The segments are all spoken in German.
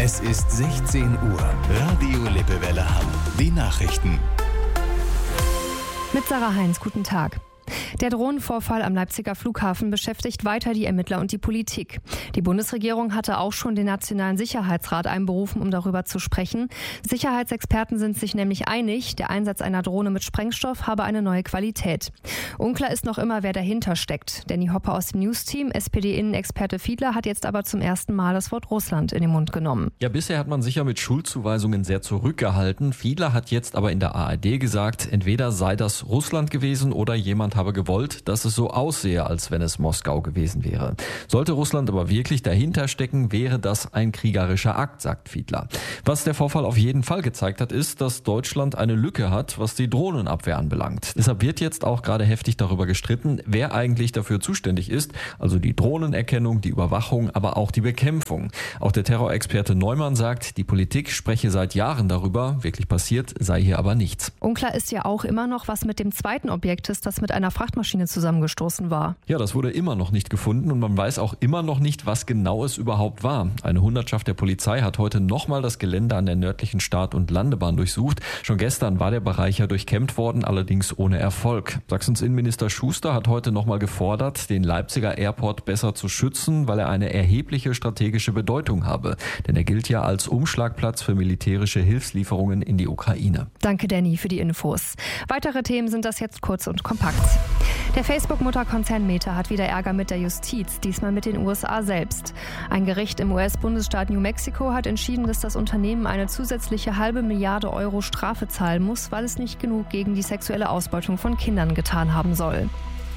Es ist 16 Uhr. Radio Lippewelle Hamm. Die Nachrichten. Mit Sarah Heinz, guten Tag. Der Drohnenvorfall am Leipziger Flughafen beschäftigt weiter die Ermittler und die Politik. Die Bundesregierung hatte auch schon den Nationalen Sicherheitsrat einberufen, um darüber zu sprechen. Sicherheitsexperten sind sich nämlich einig, der Einsatz einer Drohne mit Sprengstoff habe eine neue Qualität. Unklar ist noch immer, wer dahinter steckt. Danny Hoppe aus dem News-Team, SPD-Innenexperte Fiedler, hat jetzt aber zum ersten Mal das Wort Russland in den Mund genommen. Ja, bisher hat man sich ja mit Schuldzuweisungen sehr zurückgehalten. Fiedler hat jetzt aber in der ARD gesagt, entweder sei das Russland gewesen oder jemand habe gewollt, dass es so aussehe, als wenn es Moskau gewesen wäre. Sollte Russland aber wirklich dahinter stecken, wäre das ein kriegerischer Akt, sagt Fiedler. Was der Vorfall auf jeden Fall gezeigt hat, ist, dass Deutschland eine Lücke hat, was die Drohnenabwehr anbelangt. Deshalb wird jetzt auch gerade heftig darüber gestritten, wer eigentlich dafür zuständig ist, also die Drohnenerkennung, die Überwachung, aber auch die Bekämpfung. Auch der Terrorexperte Neumann sagt, die Politik spreche seit Jahren darüber, wirklich passiert sei hier aber nichts. Unklar ist ja auch immer noch, was mit dem zweiten Objekt ist, das mit einer Frachtmaschine zusammengestoßen war. Ja, das wurde immer noch nicht gefunden und man weiß auch immer noch nicht, was genau es überhaupt war. Eine Hundertschaft der Polizei hat heute nochmal das Gelände an der nördlichen Start- und Landebahn durchsucht. Schon gestern war der Bereich ja durchkämmt worden, allerdings ohne Erfolg. Sachsens Innenminister Schuster hat heute nochmal gefordert, den Leipziger Airport besser zu schützen, weil er eine erhebliche strategische Bedeutung habe. Denn er gilt ja als Umschlagplatz für militärische Hilfslieferungen in die Ukraine. Danke, Danny, für die Infos. Weitere Themen sind das jetzt kurz und kompakt. Der Facebook-Mutterkonzern Meta hat wieder Ärger mit der Justiz, diesmal mit den USA selbst. Ein Gericht im US-Bundesstaat New Mexico hat entschieden, dass das Unternehmen eine zusätzliche $500 Millionen Strafe zahlen muss, weil es nicht genug gegen die sexuelle Ausbeutung von Kindern getan haben soll.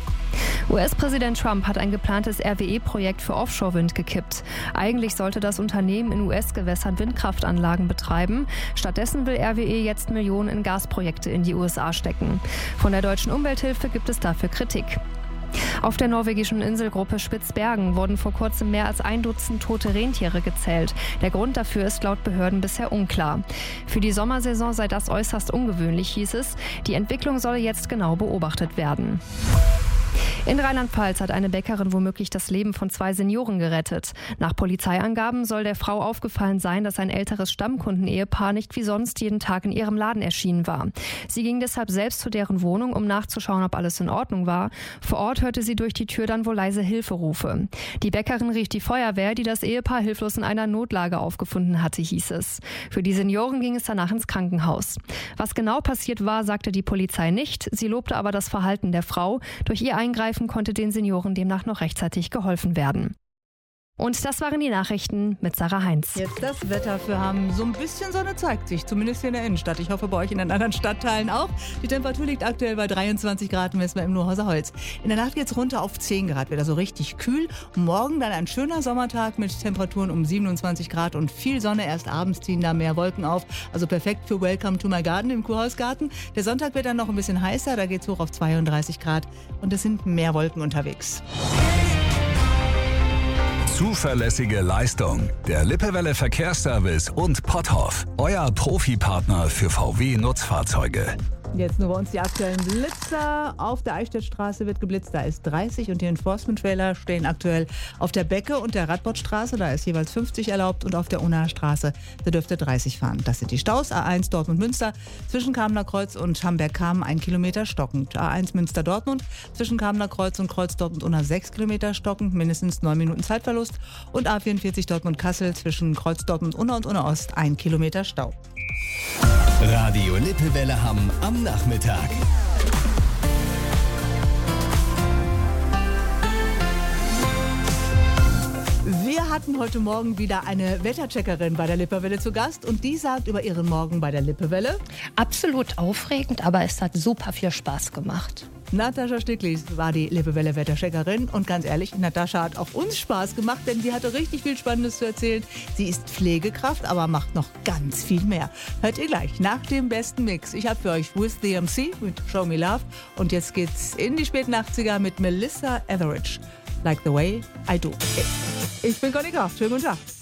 US-Präsident Trump hat ein geplantes RWE-Projekt für Offshore-Wind gekippt. Eigentlich sollte das Unternehmen in US-Gewässern Windkraftanlagen betreiben. Stattdessen will RWE jetzt Millionen in Gasprojekte in die USA stecken. Von der deutschen Umwelthilfe gibt es dafür Kritik. Auf der norwegischen Inselgruppe Spitzbergen wurden vor kurzem mehr als 1 Dutzend tote Rentiere gezählt. Der Grund dafür ist laut Behörden bisher unklar. Für die Sommersaison sei das äußerst ungewöhnlich, hieß es. Die Entwicklung solle jetzt genau beobachtet werden. In Rheinland-Pfalz hat eine Bäckerin womöglich das Leben von 2 Senioren gerettet. Nach Polizeiangaben soll der Frau aufgefallen sein, dass ein älteres Stammkunden-Ehepaar nicht wie sonst jeden Tag in ihrem Laden erschienen war. Sie ging deshalb selbst zu deren Wohnung, um nachzuschauen, ob alles in Ordnung war. Vor Ort hörte sie durch die Tür dann wohl leise Hilferufe. Die Bäckerin rief die Feuerwehr, die das Ehepaar hilflos in einer Notlage aufgefunden hatte, hieß es. Für die Senioren ging es danach ins Krankenhaus. Was genau passiert war, sagte die Polizei nicht. Sie lobte aber das Verhalten der Frau. Durch ihr Eingreifen konnte den Senioren demnach noch rechtzeitig geholfen werden. Und das waren die Nachrichten mit Sarah Heinz. Jetzt das Wetter für Hamm. So ein bisschen Sonne zeigt sich, zumindest hier in der Innenstadt. Ich hoffe, bei euch in den anderen Stadtteilen auch. Die Temperatur liegt aktuell bei 23 Grad, messen wir im Nurhauser Holz. In der Nacht geht's runter auf 10 Grad, wird also richtig kühl. Morgen dann ein schöner Sommertag mit Temperaturen um 27 Grad und viel Sonne. Erst abends ziehen da mehr Wolken auf. Also perfekt für Welcome to my Garden im Kurhausgarten. Der Sonntag wird dann noch ein bisschen heißer, da geht's hoch auf 32 Grad und es sind mehr Wolken unterwegs. Zuverlässige Leistung. Der Lippewelle Verkehrsservice und Potthoff. Euer Profipartner für VW-Nutzfahrzeuge. Jetzt nur bei uns die aktuellen Blitzer. Auf der Eichstättstraße wird geblitzt, da ist 30 und die Enforcement-Trailer stehen aktuell auf der Becke und der Radbottstraße, da ist jeweils 50 erlaubt und auf der Unnaher Straße, da dürfte 30 fahren. Das sind die Staus, A1 Dortmund-Münster, zwischen Kamener Kreuz und Hamberg-Kamen 1 Kilometer stockend. A1 Münster-Dortmund, zwischen Kamener Kreuz und Kreuz Dortmund-Unna 6 Kilometer stockend, mindestens 9 Minuten Zeitverlust und A44 Dortmund-Kassel zwischen Kreuz Dortmund-Unna und Unna-Ost 1 Kilometer Stau. Radio Lippewelle Hamm am Nachmittag. Wir hatten heute Morgen wieder eine Wettercheckerin bei der Lippewelle zu Gast und die sagt über ihren Morgen bei der Lippewelle: Absolut aufregend, aber es hat super viel Spaß gemacht. Natascha Sticklis war die Lippewelle-Wettercheckerin und ganz ehrlich, Natascha hat auch uns Spaß gemacht, denn sie hatte richtig viel Spannendes zu erzählen. Sie ist Pflegekraft, aber macht noch ganz viel mehr. Hört ihr gleich nach dem besten Mix. Ich habe für euch With the MC mit Show Me Love und jetzt geht's in die späten 80er mit Melissa Etheridge. Like the way I do. Ich bin Conny Kraft. Schönen guten Tag.